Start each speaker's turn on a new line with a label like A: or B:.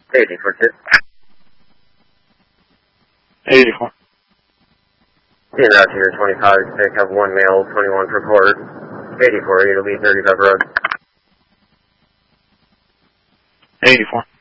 A: 84, tip.
B: 84.
A: Being out here, 25, pick up 1 male, 21 for port. 84, 8 to lead 35 road.
B: 84.